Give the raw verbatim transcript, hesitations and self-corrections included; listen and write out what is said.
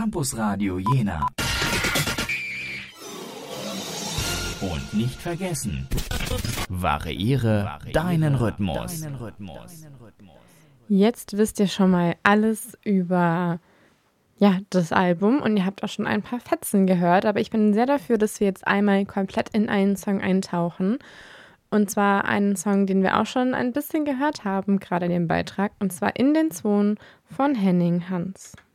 Campus Radio Jena. Und nicht vergessen, variiere, variiere deinen Rhythmus. Deinen Rhythmus. Jetzt wisst ihr schon mal alles über ja, das Album und ihr habt auch schon ein paar Fetzen gehört, aber ich bin sehr dafür, dass wir jetzt einmal komplett in einen Song eintauchen. Und zwar einen Song, den wir auch schon ein bisschen gehört haben, gerade in dem Beitrag, und zwar In den Zonen von Henning Hans.